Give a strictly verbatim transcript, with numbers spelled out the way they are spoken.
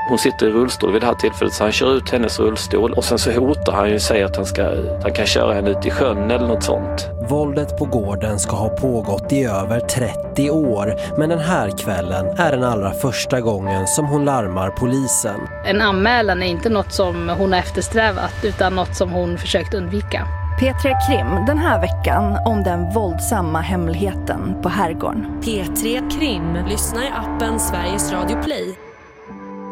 Hon sitter i rullstol vid det här tillfället, så han kör ut hennes rullstol och sen så hotar han ju och säger att han, ska, han kan köra henne ut i sjön eller något sånt. Våldet på gården ska ha pågått i över trettio år, men den här kvällen är den allra första gången som hon larmar polisen. En anmälan är inte något som hon har eftersträvat utan något som hon försökt undvika. P tre Krim den här veckan om den våldsamma hemligheten på Herrgården. P tre Krim, lyssna i appen Sveriges Radio Play.